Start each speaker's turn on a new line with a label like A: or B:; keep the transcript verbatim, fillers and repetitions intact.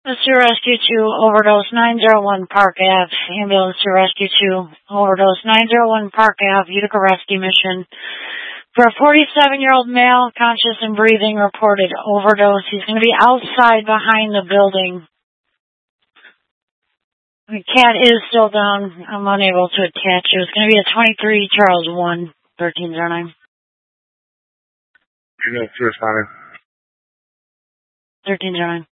A: Mister Rescue two, overdose nine zero one Park Ave. Ambulance to Rescue two, overdose nine zero one Park Ave, Utica Rescue Mission. For a forty-seven-year-old male, conscious and breathing, reported overdose. He's going to be outside behind the building. The cat is still down. I'm unable to attach it. It's going to be a twenty-three Charles one, thirteen oh nine.
B: Units responding.
A: thirteen oh nine.